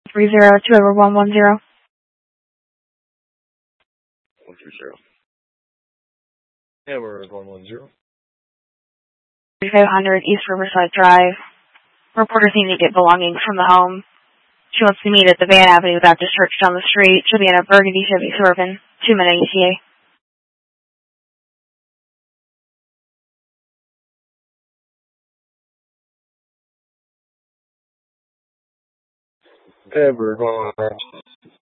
30-110. 130. Yeah, we're 110. 3500 East Riverside Drive. Reporters need to get belongings from the home. She wants to meet at the Van Avenue Baptist Church down the street. She'll be in a burgundy Chevy Suburban. 2-minute ETA. Okay, we're going